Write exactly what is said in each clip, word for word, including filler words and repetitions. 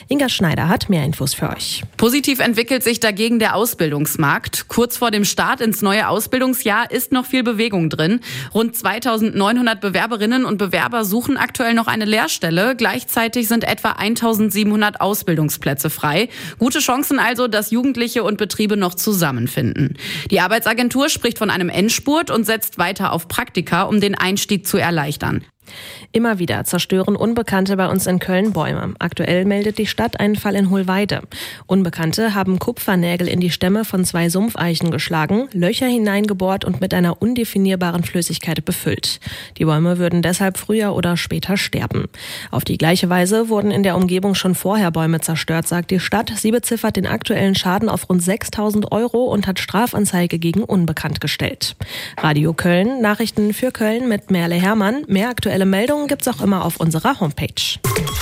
Inga Schneider hat mehr Infos für euch. Positiv entwickelt sich dagegen der Ausbildungsmarkt. Kurz vor dem Start ins neue Ausbildungsjahr ist noch viel Bewegung drin. Rund zweitausendneunhundert Bewerberinnen und Bewerber suchen aktuell noch eine Lehrstelle. Gleichzeitig sind etwa eintausendsiebenhundert Ausbildungsplätze frei. Gute Chancen also, dass Jugendliche und Betriebe noch zusammenfinden. Die Arbeitsagentur spricht von einem Endspurt und setzt weiter auf Praktika, um den Einstieg zu erleichtern. Immer wieder zerstören Unbekannte bei uns in Köln Bäume. Aktuell meldet die Stadt einen Fall in Hohlweide. Unbekannte haben Kupfernägel in die Stämme von zwei Sumpfeichen geschlagen, Löcher hineingebohrt und mit einer undefinierbaren Flüssigkeit befüllt. Die Bäume würden deshalb früher oder später sterben. Auf die gleiche Weise wurden in der Umgebung schon vorher Bäume zerstört, sagt die Stadt. Sie beziffert den aktuellen Schaden auf rund sechstausend Euro und hat Strafanzeige gegen Unbekannt gestellt. Radio Köln, Nachrichten für Köln mit Merle Hermann. Mehr aktuelle Meldungen gibt's auch immer auf unserer Homepage.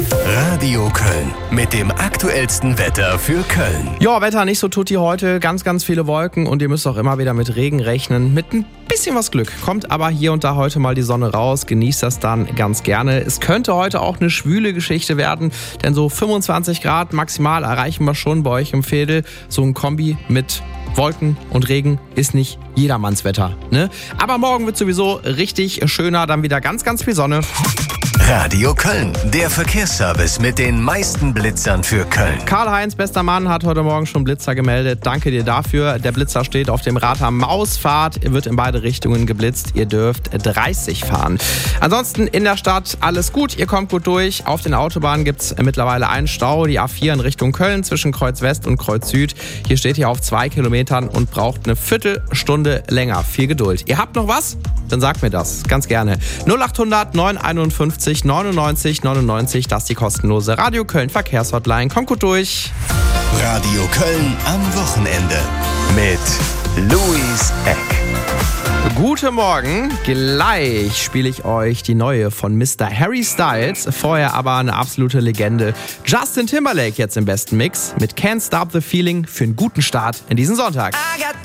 Radio Köln mit dem aktuellsten Wetter für Köln. Ja, Wetter nicht so tutti heute, ganz, ganz viele Wolken und ihr müsst auch immer wieder mit Regen rechnen. Mit ein bisschen was Glück kommt aber hier und da heute mal die Sonne raus, genießt das dann ganz gerne. Es könnte heute auch eine schwüle Geschichte werden, denn so fünfundzwanzig Grad maximal erreichen wir schon bei euch im Veedel. So ein Kombi mit Wolken und Regen ist nicht jedermanns Wetter, ne? Aber morgen wird sowieso richtig schöner, dann wieder ganz, ganz viel Sonne. Radio Köln, der Verkehrsservice mit den meisten Blitzern für Köln. Karl-Heinz, bester Mann, hat heute Morgen schon Blitzer gemeldet. Danke dir dafür. Der Blitzer steht auf dem Radar Mausfahrt, wird in beide Richtungen geblitzt. Ihr dürft dreißig fahren. Ansonsten in der Stadt alles gut, ihr kommt gut durch. Auf den Autobahnen gibt es mittlerweile einen Stau, die A vier in Richtung Köln zwischen Kreuz West und Kreuz Süd. Hier steht ihr auf zwei Kilometern und braucht eine Viertelstunde länger. Viel Geduld. Ihr habt noch was? Dann sagt mir das, ganz gerne. null achthundert neunhunderteinundfünfzig neunundneunzig neunundneunzig, das ist die kostenlose Radio Köln Verkehrshotline. Kommt gut durch. Radio Köln am Wochenende mit Louis Eck. Guten Morgen, gleich spiele ich euch die neue von Mister Harry Styles, vorher aber eine absolute Legende. Justin Timberlake jetzt im besten Mix mit Can't Stop the Feeling für einen guten Start in diesen Sonntag. I got